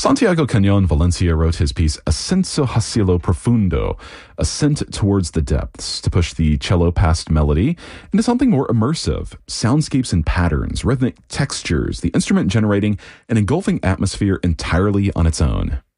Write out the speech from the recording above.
Santiago Cañón Valencia wrote his piece Ascenso hacia lo profundo, Ascent towards the depths, to push the cello past melody into something more immersive, soundscapes and patterns, rhythmic textures, the instrument generating an engulfing atmosphere entirely on its own.